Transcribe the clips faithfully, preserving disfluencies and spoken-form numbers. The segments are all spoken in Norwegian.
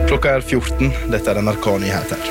Klokka er fjorten, dette er N R K Nyheter.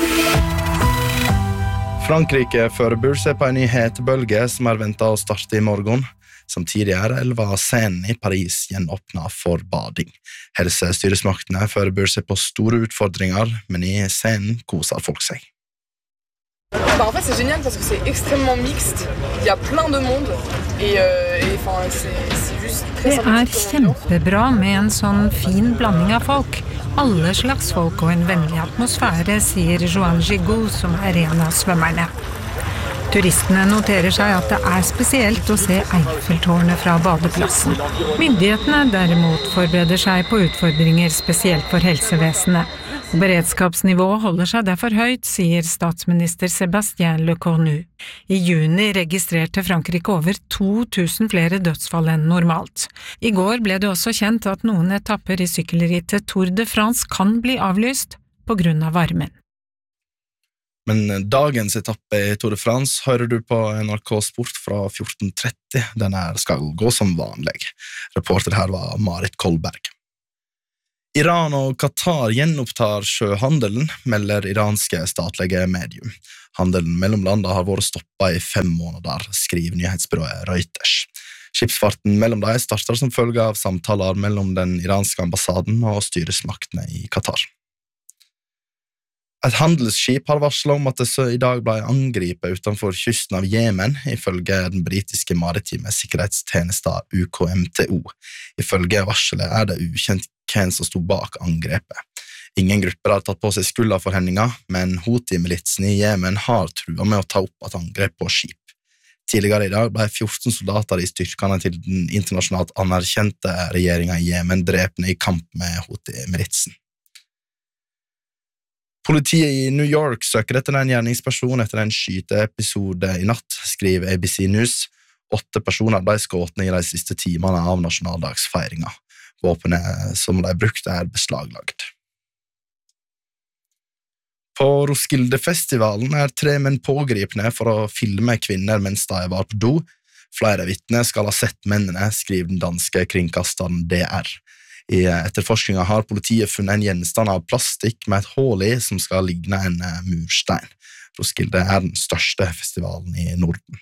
Frankrike forbereder seg på en nyhetsbølge som er ventet å starte i morgen. Samtidig er elva Seine i Paris gjenåpnet for bading. Helsestyresmaktene forbereder seg på store utfordringer, men i Seine koser folk seg. Bah, en fait, c'est génial parce que c'est extrêmement mixte. Il y a plein de monde et, euh, et enfin, c'est, c'est juste très Det er kjempebra med en sånn fin blanding av folk. Alle slags folk og en vennlig atmosfære, sier Joan Gigot, som er en av svømmerne. Turistene noterer seg at det er spesielt å se Eiffeltårnet fra badeplassen. Myndighetene derimot forbereder seg på utfordringer spesielt for helsevesenet. Beredskapsnivået holder seg derfor høyt, sier statsminister Sébastien Lecornu. I juni registrerte Frankrike over to tusen flere dødsfall enn normalt. I går ble det også kjent at noen etapper i sykkelrittet Tour de France kan bli avlyst på grunn av varmen. Men dagens etappe i Tour de France hører du på N R K Sport fra fjorten tretti. Den her skal gå som vanlig. Reporter her var Marit Kolberg. Iran og Qatar gjenopptar sjøhandelen, melder iranske statlige medium. Handelen mellom landene har vært stoppet i fem måneder, skriver nyhetsbyrået Reuters. Skipsfarten mellom dem starter som følge av samtaler mellom den iranske ambassaden og styresmaktene i Qatar. Et handelsskip har varslet om at det så i dag ble angrepet utenfor kysten av Jemen, ifølge den britiske maritime sikkerhetstjenesten U K M T O. Ifølge varselet er det ukjent hvem som stod bak angrepet. Ingen grupper har tatt på seg skulda for hendinga, men Houthi-militsen i Jemen har truet med å ta opp et angrep på skip. Tidligere i dag ble fjorten soldater i styrkene til den internasjonalt anerkjente regjeringen i Jemen drepne i kamp med Houthi-militsen. Politiet i New York søker etter en gjerningsperson etter en skyteepisode i natt, skriver A B C News. Åtte personer ble skutt i de siste timene av nasjonaldagsfeiringa. Våpenet som de brukte er beslaglagt. På Roskilde-festivalen er tre menn pågripne for å filme kvinner mens de var på do. Flere vitner skal ha sett mennene, skriver den danske kringkasteren D R. I etterforskningen har politiet funnet en gjenstand av plastikk med et hull i som skal ligne en murstein. Roskilde er den største festivalen i Norden.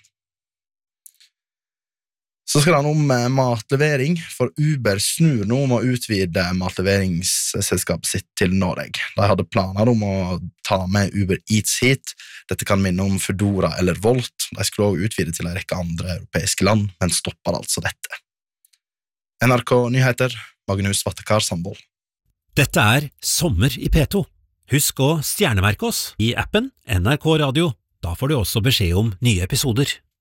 Så skal det handle om matlevering, for Uber snur nå om å utvide matleveringsselskapet sitt til Norge. De hadde planer om å ta med Uber Eats hit. Dette kan minne om Foodora eller Volt. De skulle også utvide til en rekke andre europeiske land, men stopper altså dette. N R K Nyheter, Magnus Vattekar Sandvold. Dette er Sommer i P to. Husk å stjernemerke oss i appen N R K Radio. Da får du også beskjed om nye episoder.